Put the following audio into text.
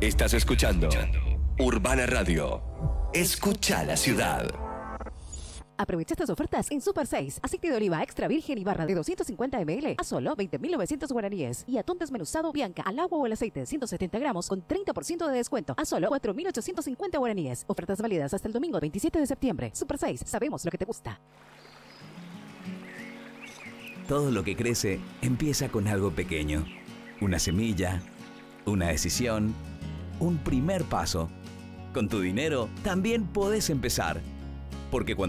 Estás escuchando Urbana Radio. Escucha la ciudad. Aprovecha estas ofertas en Super 6. Aceite de oliva extra virgen y barra de 250 ml a solo 20.900 guaraníes. Y atún desmenuzado Bianca al agua o el aceite de 170 gramos con 30% de descuento a solo 4.850 guaraníes. Ofertas válidas hasta el domingo 27 de septiembre. Super 6. Sabemos lo que te gusta. Todo lo que crece empieza con algo pequeño. Una semilla, una decisión, un primer paso. Con tu dinero también podés empezar. Porque cuando